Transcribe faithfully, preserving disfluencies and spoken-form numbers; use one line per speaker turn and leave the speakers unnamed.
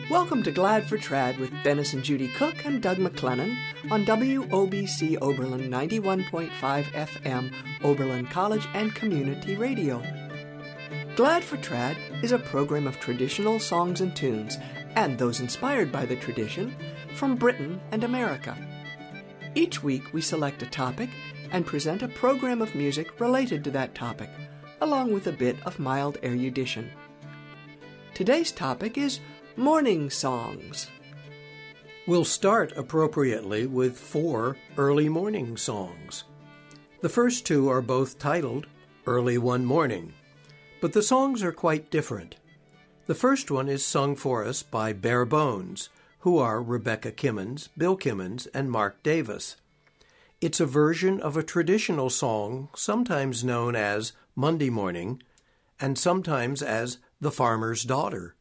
Welcome to Glad for Trad with Dennis and Judy Cook and Doug McLennan on W O B C Oberlin ninety-one point five F M, Oberlin College and Community Radio. Glad for Trad is a program of traditional songs and tunes, and those inspired by the tradition, from Britain and America. Each week we select a topic and present a program of music related to that topic, along with a bit of mild erudition. Today's topic is morning songs.
We'll start appropriately with four early morning songs. The first two are both titled Early One Morning, but the songs are quite different. The first one is sung for us by Bare Bones, who are Rebecca Kimmons, Bill Kimmons, and Mark Davis. It's a version of a traditional song sometimes known as Monday Morning and sometimes as The Farmer's Daughter.